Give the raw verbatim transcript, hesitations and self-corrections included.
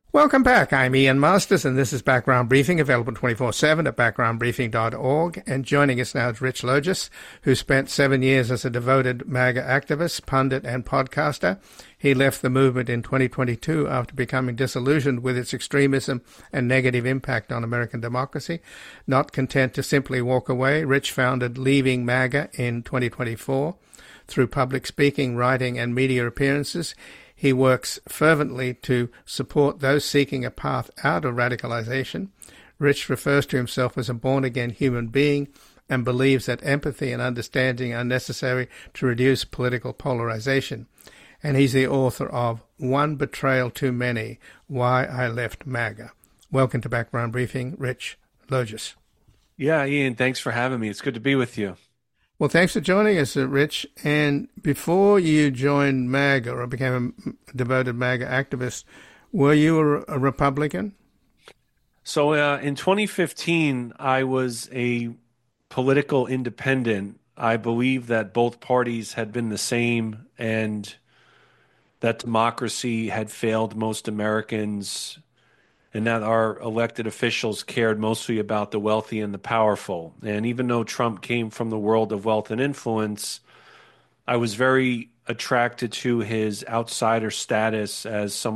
Welcome back. I'm Ian Masters, and this is Background Briefing, available twenty-four seven at background briefing dot org. And joining us now is Rich Logis, who spent seven years as a devoted MAGA activist, pundit, and podcaster. He left the movement in twenty twenty-two after becoming disillusioned with its extremism and negative impact on American democracy. Not content to simply walk away, Rich founded Leaving MAGA in twenty twenty-four. Through public speaking, writing, and media appearances, he works fervently to support those seeking a path out of radicalization. Rich refers to himself as a born-again human being and believes that empathy and understanding are necessary to reduce political polarization. And he's the author of One Betrayal Too Many, Why I Left MAGA. Welcome to Background Briefing, Rich Logis. Yeah, Ian, thanks for having me. It's good to be with you. Well, thanks for joining us, Rich. And before you joined MAGA or became a devoted MAGA activist, were you a, a Republican? So uh, in twenty fifteen, I was a political independent. I believe that both parties had been the same and that democracy had failed most Americans, and that our elected officials cared mostly about the wealthy and the powerful. And even though Trump came from the world of wealth and influence, I was very attracted to his outsider status as someone